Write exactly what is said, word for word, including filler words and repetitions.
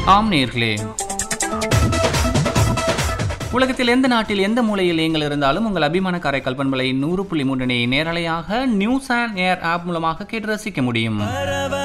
ஆம் நேயர்களே, உலகத்தில் எந்த நாட்டில் எந்த மூலையில் நீங்கள் இருந்தாலும் உங்கள் அபிமான காரைக்கால் பண்பலை நூறு புள்ளி மூன்றினை நேரலையாக நியூஸ் அண்ட் ஏர் ஆப் மூலமாக கேட்டு ரசிக்க முடியும்.